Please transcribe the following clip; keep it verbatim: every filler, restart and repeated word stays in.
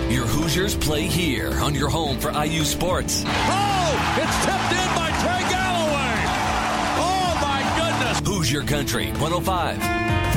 Your Hoosiers play here on your home for I U Sports. Oh, it's tipped in by Trey Galloway. Oh, my goodness. Hoosier Country one oh five.